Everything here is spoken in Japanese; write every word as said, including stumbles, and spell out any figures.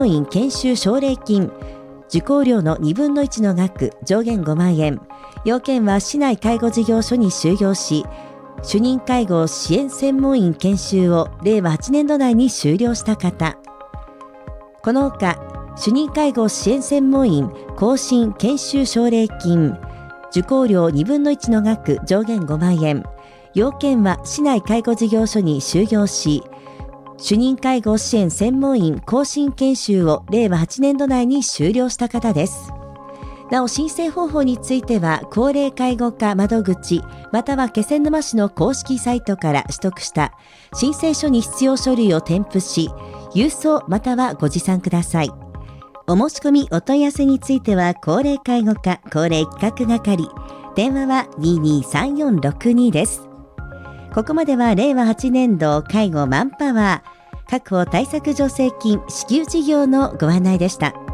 員研修奨励金、受講料のにぶんのいちの額、上限ごまんえん。要件は市内介護事業所に就業し、主任介護支援専門員研修をれいわはちねんど内に終了した方。このほか、主任介護支援専門員更新研修奨励金、受講料にぶんのいちの額、上限ごまんえん。要件は市内介護事業所に就業し、主任介護支援専門員更新研修をれいわはちねんど内に終了した方です。なお申請方法については、高齢介護課窓口または気仙沼市の公式サイトから取得した申請書に必要書類を添付し、郵送またはご持参ください。お申し込みお問い合わせについては、高齢介護課高齢企画係、電話はにーにーさんよんろくにです。ここまではれいわはちねんど介護マンパワー確保対策助成金支給事業のご案内でした。